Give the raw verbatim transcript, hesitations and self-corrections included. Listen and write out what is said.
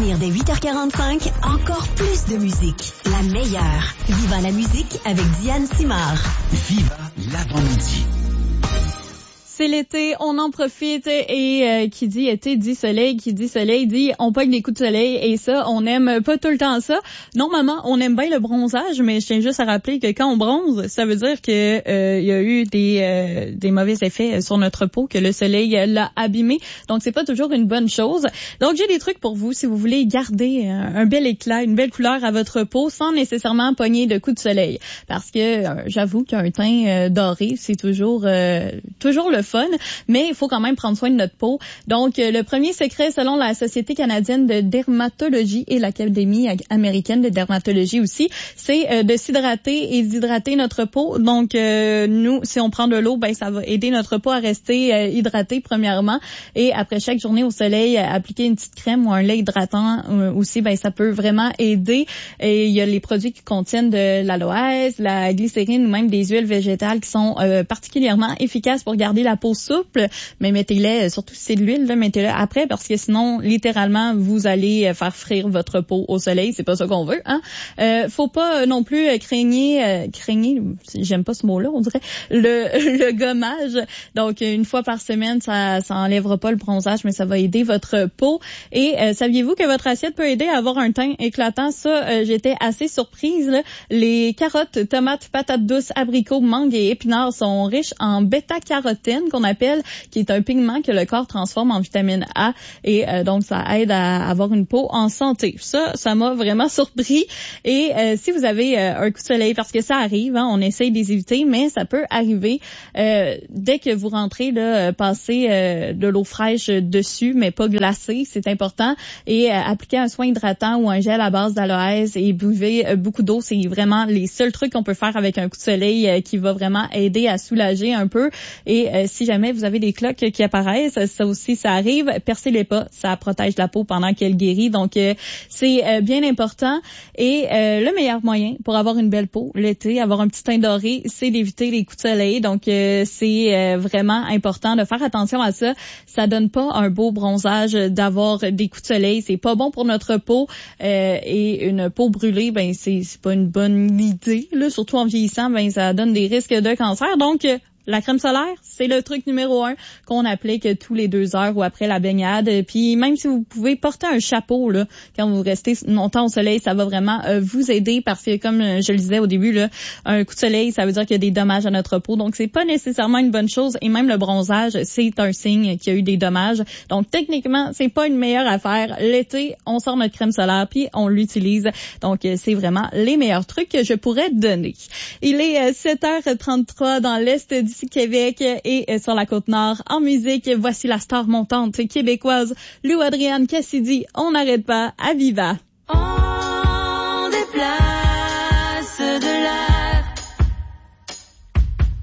partir de huit heures quarante-cinq, encore plus de musique. La meilleure. Viva la musique avec Diane Simard. Viva l'avant-midi. C'est l'été, on en profite et euh, qui dit été dit soleil, qui dit soleil dit on pogne des coups de soleil et ça, on aime pas tout le temps ça. Normalement, on aime bien le bronzage, mais je tiens juste à rappeler que quand on bronze, ça veut dire que euh, il y a eu des euh, des mauvais effets sur notre peau, que le soleil l'a abîmé. Donc c'est pas toujours une bonne chose. Donc j'ai des trucs pour vous si vous voulez garder un, un bel éclat, une belle couleur à votre peau sans nécessairement pogner de coups de soleil. Parce que euh, j'avoue qu'un teint euh, doré, c'est toujours euh, toujours le fun, mais il faut quand même prendre soin de notre peau. Donc, euh, le premier secret, selon la Société canadienne de dermatologie et l'Académie américaine de dermatologie aussi, c'est euh, de s'hydrater et d'hydrater notre peau. Donc, euh, nous, si on prend de l'eau, ben ça va aider notre peau à rester euh, hydratée premièrement. Et après chaque journée au soleil, euh, appliquer une petite crème ou un lait hydratant euh, aussi, ben ça peut vraiment aider. Et il y a les produits qui contiennent de l'aloès, la glycérine ou même des huiles végétales qui sont euh, particulièrement efficaces pour garder la peau souple, mais mettez-les, surtout si c'est de l'huile, là, mettez-les après parce que sinon, littéralement, vous allez faire frire votre peau au soleil. C'est pas ça qu'on veut, hein. Euh, faut pas non plus craigner, euh, craigner, j'aime pas ce mot-là, on dirait, le, le gommage. Donc, une fois par semaine, ça, ça enlèvera pas le bronzage, mais ça va aider votre peau. Et euh, saviez-vous que votre assiette peut aider à avoir un teint éclatant? Ça, euh, j'étais assez surprise, là. Les carottes, tomates, patates douces, abricots, mangues et épinards sont riches en bêta-carotène, qu'on appelle, qui est un pigment que le corps transforme en vitamine A et euh, donc ça aide à avoir une peau en santé. Ça, ça m'a vraiment surpris. Et euh, si vous avez euh, un coup de soleil, parce que ça arrive, hein, on essaye de les éviter, mais ça peut arriver euh, dès que vous rentrez, là, passer euh, de l'eau fraîche dessus, mais pas glacée, c'est important. Et euh, appliquer un soin hydratant ou un gel à base d'aloès et buvez euh, beaucoup d'eau. C'est vraiment les seuls trucs qu'on peut faire avec un coup de soleil euh, qui va vraiment aider à soulager un peu. Et euh, si jamais vous avez des cloques qui apparaissent, ça aussi, ça arrive, percez-les pas, ça protège la peau pendant qu'elle guérit. Donc, euh, c'est euh, bien important. Et euh, le meilleur moyen pour avoir une belle peau l'été, avoir un petit teint doré, c'est d'éviter les coups de soleil. Donc, euh, c'est euh, vraiment important de faire attention à ça. Ça donne pas un beau bronzage d'avoir des coups de soleil. C'est pas bon pour notre peau. Euh, et une peau brûlée, ben c'est, c'est pas une bonne idée. Là, surtout en vieillissant, ben ça donne des risques de cancer. Donc, euh, la crème solaire, c'est le truc numéro un qu'on applique tous les deux heures ou après la baignade. Puis même si vous pouvez porter un chapeau là quand vous restez longtemps au soleil, ça va vraiment euh, vous aider parce que comme je le disais au début là, un coup de soleil, ça veut dire qu'il y a des dommages à notre peau. Donc c'est pas nécessairement une bonne chose et même le bronzage, c'est un signe qu'il y a eu des dommages. Donc techniquement, c'est pas une meilleure affaire. L'été, on sort notre crème solaire puis on l'utilise. Donc c'est vraiment les meilleurs trucs que je pourrais donner. Il est sept heures trente-trois dans l'est du Québec et sur la Côte-Nord. En musique, voici la star montante québécoise Lou Adrienne Cassidy. On n'arrête pas à Viva.